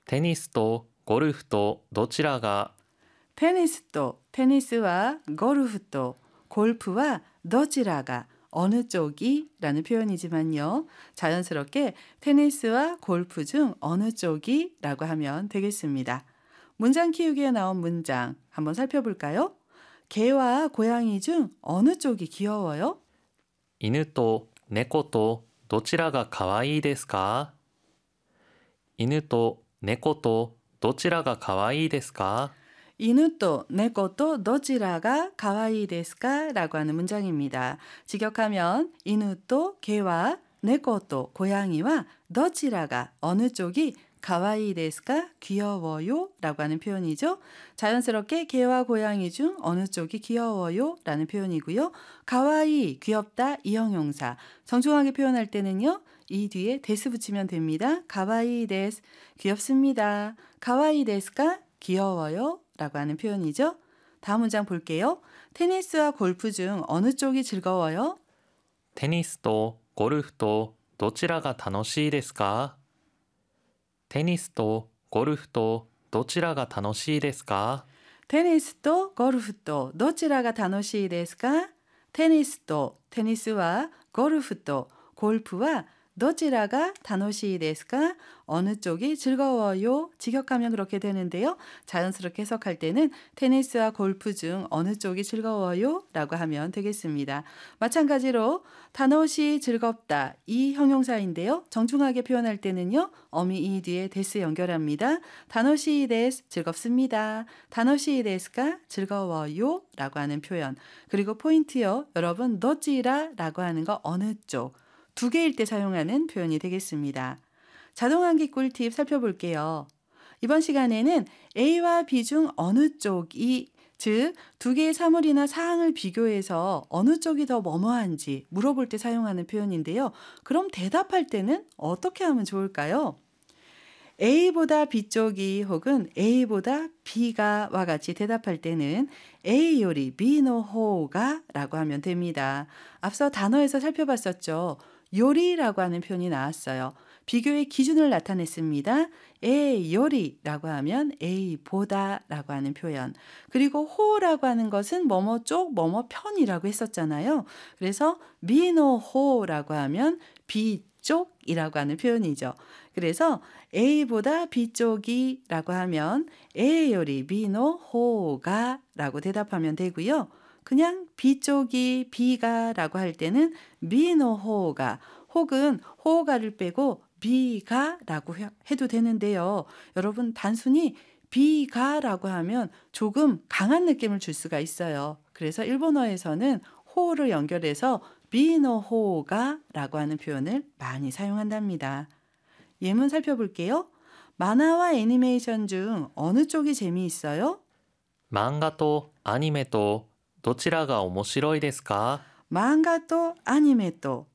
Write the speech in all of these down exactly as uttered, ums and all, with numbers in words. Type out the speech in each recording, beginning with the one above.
テニスとゴルフとどちらが 테니스도 테니스와 골프と 골프와 도치라가 어느 쪽이 라는 표현이지만요. 자연스럽게 테니스와 골프 중 어느 쪽이 라고 하면 되겠습니다. 문장 키우기에 나온 문장 한번 살펴볼까요? 개와 고양이 중 어느 쪽이 귀여워요? 犬と猫とどちらがかわいいですか犬と猫とどちらがかわいいですか 이누또 네코또 도치라가 가와이 데스까? 라고 하는 문장입니다. 직역하면 이누또 개와 네코또 고양이와 도치라가 어느 쪽이 가와이 데스까? 귀여워요? 라고 하는 표현이죠. 자연스럽게 개와 고양이 중 어느 쪽이 귀여워요? 라는 표현이고요. 가와이, 귀엽다, 이 형용사. 정중하게 표현할 때는요. 이 뒤에 데스 붙이면 됩니다. 가와이 데스, 귀엽습니다. 가와이 데스까? 귀여워요? 라고 하는 표현이죠. 다음 문장 볼게요. 테니스와 골프 중 어느 쪽이 즐거워요? テニスとゴルフとどちらが楽しいですかテニスとゴルフとどちらが楽しいですか 테니스도 골프도 도치라가楽しい ですか? 테니스도 테니스와 골프도 골프와 도치라가 楽しい ですか? 어느 쪽이 즐거워요? 직역하면 그렇게 되는데요. 자연스럽게 해석할 때는 테니스와 골프 중 어느 쪽이 즐거워요? 라고 하면 되겠습니다. 마찬가지로 다노시 즐겁다 이 형용사인데요. 정중하게 표현할 때는요. 어미 이 뒤에 데스 연결합니다. 다노시 데스 즐겁습니다. 다노시 데스가 즐거워요? 라고 하는 표현. 그리고 포인트요. 여러분 도찌라 라고 하는 거 어느 쪽 두 개일 때 사용하는 표현이 되겠습니다. 자동환기 꿀팁 살펴볼게요. 이번 시간에는 A와 B 중 어느 쪽이 즉 두 개의 사물이나 사항을 비교해서 어느 쪽이 더 뭐뭐한지 물어볼 때 사용하는 표현인데요. 그럼 대답할 때는 어떻게 하면 좋을까요? A보다 B 쪽이 혹은 A보다 B가 와 같이 대답할 때는 A 요리 Bの方が라고 하면 됩니다. 앞서 단어에서 살펴봤었죠. 요리라고 하는 표현이 나왔어요. 비교의 기준을 나타냈습니다. A 요리라고 하면 A보다 라고 하는 표현. 그리고 호라고 하는 것은 뭐뭐 쪽 뭐뭐 편이라고 했었잖아요. 그래서 미노 호라고 하면 B 쪽이라고 하는 표현이죠. 그래서 A보다 B 쪽이 라고 하면 A 요리 B노 호가 라고 대답하면 되고요. 그냥 B 쪽이 B가 라고 할 때는 B노 호가 혹은 호가를 빼고 B가 라고 해도 되는데요. 여러분 단순히 B가 라고 하면 조금 강한 느낌을 줄 수가 있어요. 그래서 일본어에서는 호를 연결해서 B노 호가 라고 하는 표현을 많이 사용한답니다. 예문 살펴볼게요. 만화와 애니메이션 중 어느 쪽이 재미있어요? 漫画とアニメとどちらが面白いですか 만가또 아니메또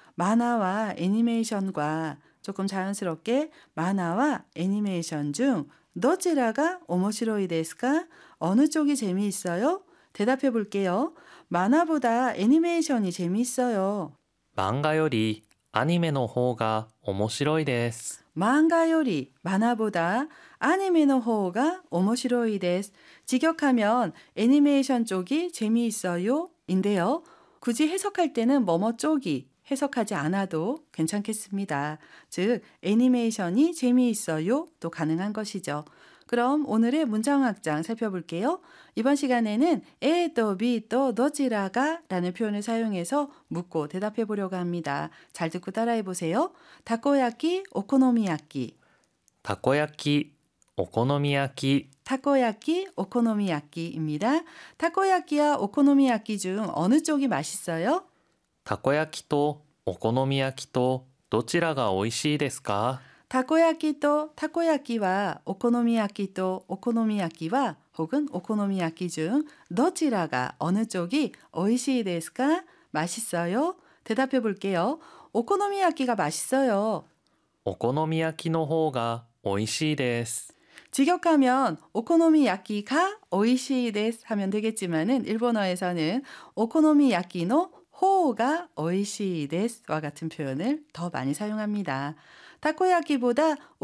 만화와 애니메이션과 조금 자연스럽게 만화와 애니메이션 중 도치라가 오모시로이 데스까? 어느 쪽이 재미있어요? 대답해 볼게요. 만화보다 애니메이션이 재미있어요. 漫画よりアニメの方が面白いです 만가 요리 만화보다 아니메의 호가 오모시로이 데스. 직역하면 애니메이션 쪽이 재미있어요 인데요. 굳이 해석할 때는 뭐뭐 쪽이 해석하지 않아도 괜찮겠습니다. 즉 애니메이션이 재미있어요 도 가능한 것이죠. 그럼 오늘의 문장 확장 살펴볼게요. 이번 시간에는 A 또 B 또 도치라가 라는 표현을 사용해서 묻고 대답해 보려고 합니다. 잘 듣고 따라해 보세요. 타코야키, 오코노미야키. たこ焼きお好み焼き 타코야키, 오코노미야키입니다. 타코야키와 오코노미야키 중 어느 쪽이 맛있어요? たこ焼きとお好み焼きとどちらが美味しいですか 타코야키도 타코야키와 오코노미야키도 오코노미야키와 혹은 오코노미야키 중 도치라가 어느 쪽이 오이시 데스까? 맛있어요? 대답해 볼게요. 오코노미야키가 맛있어요. お好み焼きの方が美味しいです 직역하면 오코노미야키가 오이시 데스 하면 되겠지만은 일본어에서는 오코노미야키노 호가 오이시 데스와 같은 표현을 더 많이 사용합니다. 타코야키보다